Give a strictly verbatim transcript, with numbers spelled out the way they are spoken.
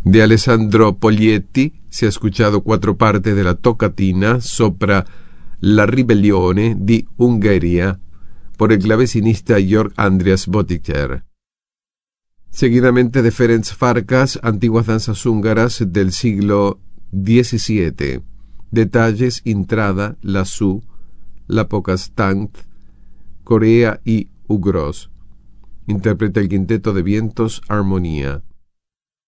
De Alessandro Poglietti si è escuchado cuatro partes de la tocatina sopra La ribellione di Ungheria por el clavecinista Georg Andreas Bottcher. Seguidamente de Ferenc Farkas, antiguas danzas húngaras del siglo diecisiete. Detalles, Intrada, Lassù, La Pocastant, Corea y Ugros. Interpreta el quinteto de vientos Armonía.